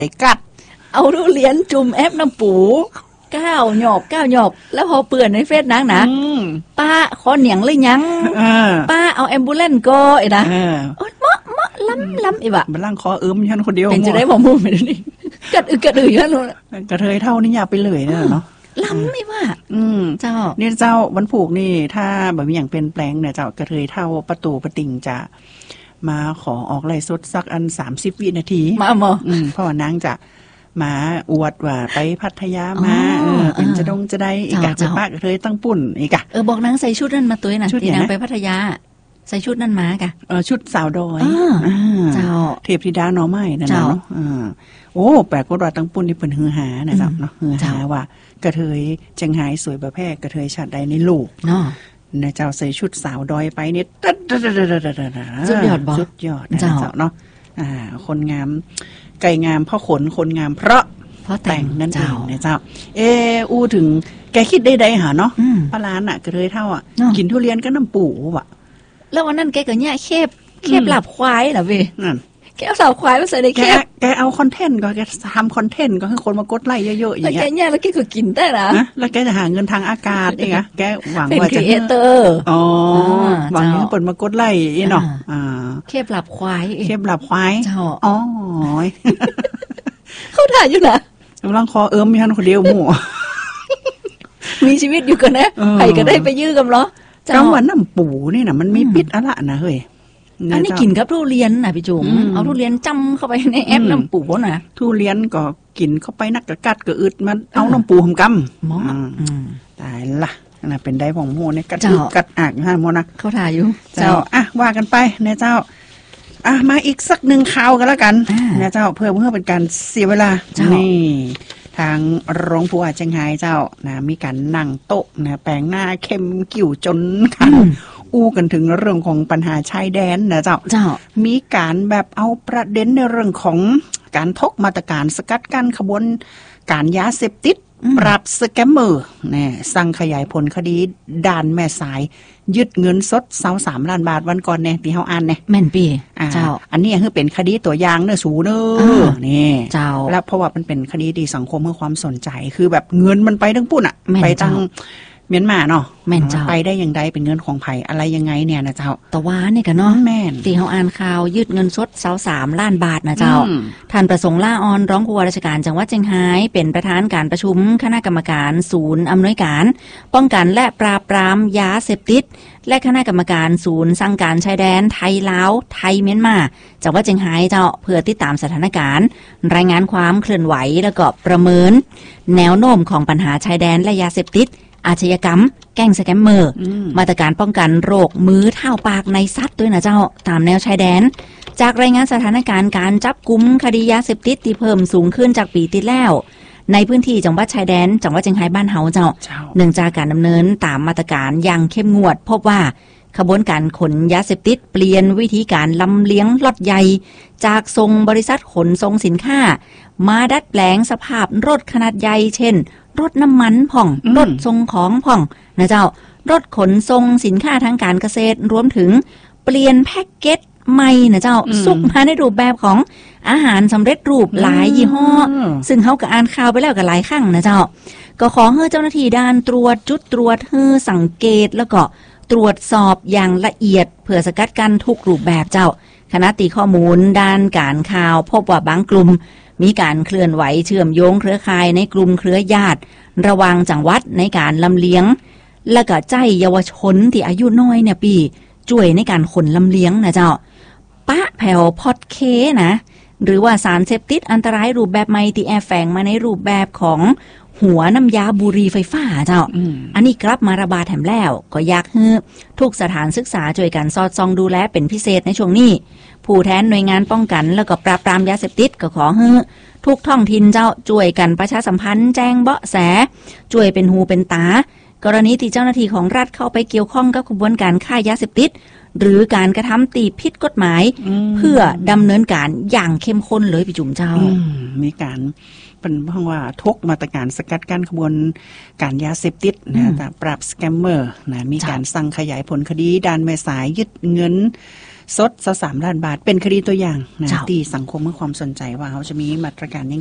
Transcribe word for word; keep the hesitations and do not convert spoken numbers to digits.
ไอ้กัดเอาทุเรียนจุ่มแอปน้ำปูก้าวหยอกก้าวหยอกแล้วพอเปื่อนในเฟซนักนะป้าขอเหนียงเลยยังป้าเอาแอมบูเลนก็ไอ้นะโอ๊ยมะมะล้ำล้ำไอ้บะมันล่างคอเอิมฉันคนเดียวเป็นจะได้ผมพูดไปนี่กัดอึกกัดอึกแล้วกระเทยเท่านี่อย่าไปเลยนะเนาะล้ำไม่ว่าอืมเจ้านี่เจ้าวันผูกนี่ถ้าแบบมีอย่างเป็นแปลงเนี่ยเจ้ากระเทยเท่าประตูประติ่งจะมาขอออกไล่สดสักอันสามสิบวินาทีมาหมออืมเพราะว่านางจะมาอวดว่าไปพัทยามาเออเป็นจะดงจะได้อีกอะเป็นป้ากระเทยตั้งปุ่นอีกอะเออบอกนางใส่ชุดนั่นมาตัวน่ะที่นางไปพัทยาใส่ชุดนั่นมากะเออชุดสาวดอยเจ้าเทพธิดาหน่อไม้นั่นเนาะอ่าโอ้แปลกว่าตั้งปุ่นนี่เพิ่นฮือหานะจ๊ะเนาะฮือหาว่ากระเทยเชียงรายสวยแบบแพร่กระเทยชาติใดในโลกเนาะนะเจ้าใส่ชุดสาวดอยไปนี่สุดยอดบ่สุดยอดนะเจ้าเนาะอ่าคนงามไก่งามเพราะขนคนงามเพราะเพราะแต่งนั่นเองนะเจ้าเอออูถึงแกคิดได้ใดหาเนาะปลาล้านอ่ะกระเทยเท่าอ่ะกินทุเรียนก็น้ำปูว่ะแล้ววันนั้นแกก็เนี่ยเคบเคบหลับควายเหรอพี่นั่นแกเอาหลับควายมาใส่ในเคบแกเอาคอนเทนต์ก็แกทำคอนเทนต์ก็ให้คนมากดไลค์เยอะๆอย่างเงี้ยแล้วแกเนี่ยแล้วแกก็กินได้นะแล้วแกจะหาเงินทางอากาศเองอะแกหวังว่าจะเป็นครีเอเตอร์อ๋อหวังให้คนมากดไลค์เนาะอ่าเคบหลับควายเคบหลับควายอ๋อเขาถ่ายอยู่นะกำลังคอเอิมมีท่านคนเดียวหมู่มีชีวิตอยู่กันนะใครก็ได้ไปยื้อกันเหรอกลางวันน้ำปูนี่นะมันมีปิดอะละนะเฮ้ยอันนี้กินกับทุเรียนนะพี่จุ๋มเอาทุเรียนจ้ำเข้าไปในแอปน้ำปูนะทุเรียนก็กินเข้าไปนักกระกัดก็อึดมันเอาน้ำปูหำกำตายละนะเป็นได้ของโมเนี่ยกัดอึดกัดอักฮะโมนะเขาถ่ายอยู่เจ้าอ่ะว่ากันไปนะเจ้าอ่ะมาอีกสักหนึ่งข่าวกันแล้วกันนะเจ้าเพื่อเพื่อเป็นการเสียเวลานี่ทางรองผู้ว่าเชียงรายเจ้านะมีการนั่งโต๊ะนะแปลงหน้าเข้มกิ่วจนขันอู้กันถึงเรื่องของปัญหาชายแดนนะเจ้าเจ้ามีการแบบเอาประเด็นในเรื่องของการทกมาตรการสกัดกั้นขบวนการยาเสพติดปราบสแกมเมอร์นี่สั่งขยายผลคดีด่านแม่สายยึดเงินสดเศร้าสามล้านบาทวันก่อนเนี่ยที่เฮาอ่านเนี่ยแม่นปีเจ้าอันนี้คือเป็นคดีตัวอย่างเนื้อสูเนอนี่เจ้าแล้วเพราะว่ามันเป็นคดีที่สังคมให้ความสนใจคือแบบเงินมันไปทั้งปุ่นอ่ะไปตั้งเมียนมาเนาะแม่นเจ้าไปได้อย่างใดเป็นเงินของไผอะไรยังไงเนี่ยนะเจ้าตะว้านี่กันเนาะแม่นที่เฮาอ่านข่าวยึดเงินสดเศร้าสามล้านบาทนะเจ้าท่านประสงค์ล่าออนรองผู้ว่าราชการจังหวัดเชียงรายเป็นประธานการประชุมคณะกรรมการศูนย์อำนวยการป้องกันและปราบปรามยาเสพติดและคณะกรรมการศูนย์สั่งการชายแดนไทยลาวไทยเมียนมาจังหวัดเชียงรายเจ้าเพื่อติดตามสถานการณ์รายงานความเคลื่อนไหวแล้วก็ประเมินแนวโน้มของปัญหาชายแดนและยาเสพติดอาชญากรรมแก๊งสแกมเมอร์มาตรการป้องกันโรคมือเท้าปากในสัตว์ด้วยนะเจ้าตามแนวชายแดนจากรายงานสถานการณ์การจับกุมคดียาเสพติดที่เพิ่มสูงขึ้นจากปีที่แล้วในพื้นที่จังหวัดชายแดนจังหวัดเชียงรายบ้านเฮาเจ้าเนื่องจากการดำเนินตามมาตรการอย่างเข้มงวดพบว่าขบวนการขนยาเสพติดเปลี่ยนวิธีการลำเลี้ยงล็อตใหญ่จากทรงบริษัทขนส่งสินค้ามาดัดแปลงสภาพรถขนาดใหญ่เช่นรถน้ำมันผ่องรถส่งของผ่องนะเจ้ารถขนส่งสินค้าทางการเกษตรรวมถึงเปลี่ยนแพ็กเกจใหม่นะเจ้าสุกมาในรูปแบบของอาหารสำเร็จรูปหลายยี่ห้อซึ่งเขาก็อ่านข่าวไปแล้วก็หลายครั้งนะเจ้าก็ขอให้เจ้าหน้าที่ด้านตรวจจุดตรวจให้สังเกตแล้วก็ตรวจสอบอย่างละเอียดเพื่อสกัดกั้นทุกรูปแบบเจ้าคณะตีข้อมูลด้านการข่าวพบว่าบางกลุ่มมีการเคลื่อนไหวเชื่อมโยงเครือข่ายในกลุ่มเครือญาติระหว่างจังหวัดในการลำเลียงและก็ใจเยาวชนที่อายุน้อยเนี่ยปีช่วยในการขนลำเลียงนะเจ้าปะแผ่วพอดเคนะหรือว่าสารเสพติดอันตรายรูปแบบใหม่ที่แอบแฝงมาในรูปแบบของหัวน้ำยาบุหรี่ไฟฟ้าเจ้า อ, อันนี้กลับมาระบาดแถมแล้วก็อยากให้ทุกสถานศึกษาช่วยกันสอดส่องดูแลเป็นพิเศษในช่วงนี้ผู้แทนหน่วยงานป้องกันแล้วก็ปราบปรามยาเสพติดก็ขอให้ทุกท้องถิ่นเจ้าช่วยกันประชาสัมพันธ์แจ้งเบาะแสช่วยเป็นหูเป็นตากรณีที่เจ้าหน้าที่ของรัฐเข้าไปเกี่ยวข้องกับกระบวนการค้ายาเสพติดหรือการกระทำตีผิดกฎหมายเพื่อดำเนินการอย่างเข้มข้นเลยพี่จุ๋มเจ้ามีการเป็นเพราะว่าทุกมาตรการสกัดกั้นขบวนการยาเสพติดนะแต่ปราบสแกมเมอร์นะมีการสั่งขยายผลคดีด้านแม่สายยึดเงินสดสามล้านบาทเป็นคดีตัวอย่างนะที่สังคมให้ความสนใจว่าเขาจะมีมาตรการ